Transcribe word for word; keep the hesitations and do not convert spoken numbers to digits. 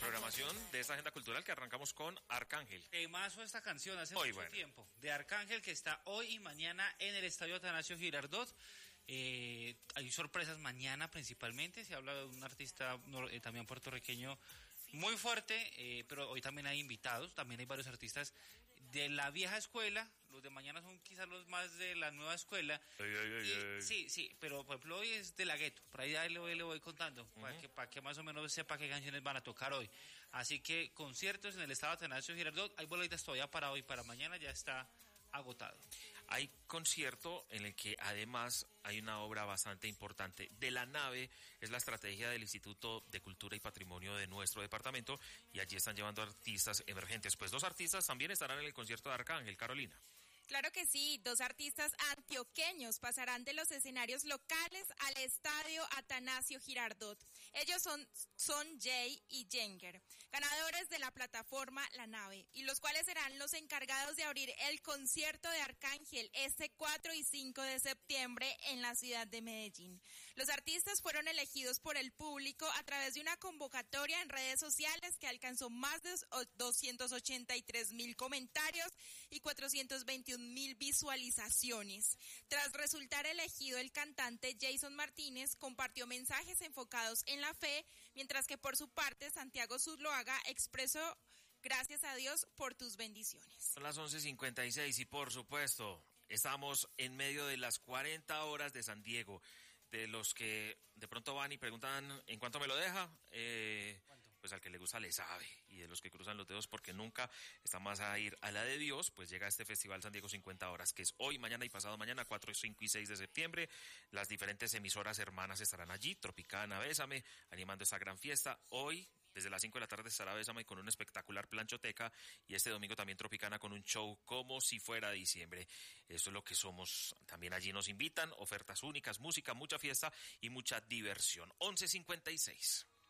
programación de esta agenda cultural que arrancamos con Arcángel. Temazo esta canción hace Hoy, mucho bueno. tiempo. De Arcángel, que está hoy y mañana en el Estadio Atanasio Girardot. Eh, hay sorpresas mañana principalmente. Se habla de un artista eh, también puertorriqueño muy fuerte, eh, pero hoy también hay invitados. También hay varios artistas de la vieja escuela. Los de mañana son quizás los más de la nueva escuela. Ay, ay, ay, Y, ay. sí, sí, pero por ejemplo hoy es de la gueto. Por ahí le voy, le voy contando, uh-huh. para que, para que más o menos sepa qué canciones van a tocar hoy. Así que conciertos en el Estadio Atanasio Girardot. Hay boletas todavía para hoy, para mañana ya está agotado. Hay concierto en el que además hay una obra bastante importante de la nave, es la estrategia del Instituto de Cultura y Patrimonio de nuestro departamento, y allí están llevando artistas emergentes. Pues dos artistas también estarán en el concierto de Arcángel, Carolina. Claro que sí, dos artistas antioqueños pasarán de los escenarios locales al Estadio Atanasio Girardot. Ellos son Son Jay y Jenger, ganadores de la plataforma La Nave, y los cuales serán los encargados de abrir el concierto de Arcángel este cuatro y cinco de septiembre en la ciudad de Medellín. Los artistas fueron elegidos por el público a través de una convocatoria en redes sociales que alcanzó más de doscientos ochenta y tres mil comentarios y cuatrocientos veintiún mil visualizaciones. Tras resultar elegido, el cantante Jason Martínez compartió mensajes enfocados en la fe, mientras que por su parte Santiago Zuluaga expresó: gracias a Dios por tus bendiciones. Son las once cincuenta y seis y por supuesto estamos en medio de las cuarenta horas de San Diego. De los que de pronto van y preguntan ¿en cuánto me lo deja? Eh, pues al que le gusta le sabe, y de los que cruzan los dedos porque nunca está más a ir a la de Dios, pues llega este Festival San Diego cincuenta horas, que es hoy, mañana y pasado mañana, cuatro, cinco y seis de septiembre. Las diferentes emisoras hermanas estarán allí, Tropicana, Bésame, animando esta gran fiesta. Hoy desde las cinco de la tarde estará Bésame con una espectacular planchoteca, y este domingo también Tropicana con un show como si fuera diciembre. Eso es lo que somos. También allí nos invitan, ofertas únicas, música, mucha fiesta y mucha diversión. once cincuenta y seis.